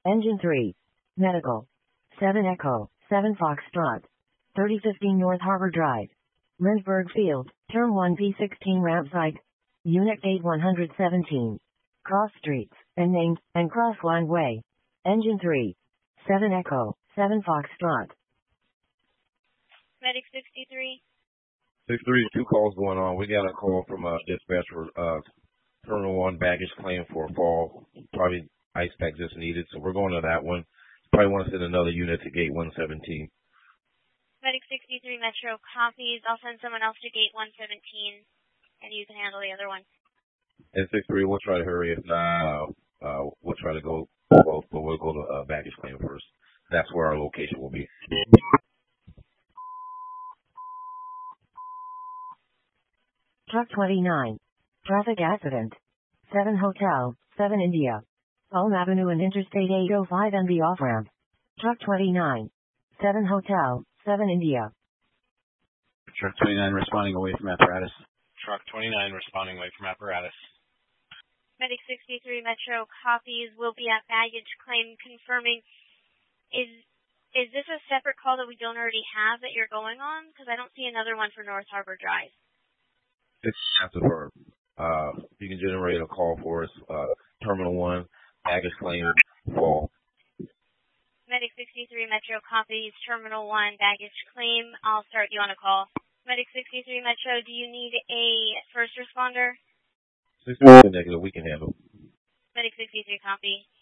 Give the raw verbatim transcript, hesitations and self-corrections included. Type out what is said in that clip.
Engine three. Medical. seven Echo, seven Foxtrot. thirty fifteen North Harbor Drive. Lindbergh Field, Term one P sixteen ramp site. Unit eight one seventeen. Cross streets, and named, and Crossline Way. Engine three. seven Echo, seven Foxtrot. Medic sixty-three. six three, two calls going on. We got a call from a dispatcher, uh, Terminal one baggage claim for a fall. Probably ice pack just needed, so we're going to that one. Probably want to send another unit to gate one seventeen. Medic sixty-three Metro copies. I'll send someone else to gate one seventeen, and you can handle the other one. And six three, we'll try to hurry. If not, uh, uh, we'll try to go both, but we'll go to uh, baggage claim first. That's where our location will be. Truck twenty-nine. Traffic accident. seven Hotel, seven India. Elm Avenue and Interstate eight oh five N B off-ramp. Truck twenty-nine. seven Hotel, seven India. Truck twenty-nine responding away from apparatus. Truck twenty-nine responding away from apparatus. Medic sixty-three Metro copies. Will be at baggage claim confirming. Is is this a separate call that we don't already have that you're going on? Because I don't see another one for North Harbor Drive. It's after her. Uh, you can generate a call for us. Uh, Terminal one, baggage claim, fall. Medic sixty-three Metro copies. Terminal one, baggage claim. I'll start you on a call. Medic sixty-three Metro, do you need a first responder? sixty-three negative, we can handle. Medic sixty-three copy.